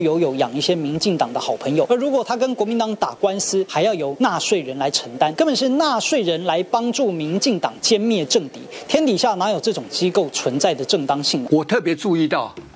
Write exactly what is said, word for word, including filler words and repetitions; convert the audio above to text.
有有养一些民进党的好朋友，而如果他跟国民党打官司，还要由纳税人来承担，根本是纳税人来帮助民进党歼灭政敌，天底下哪有这种机构存在的正当性呢？ 我特别注意到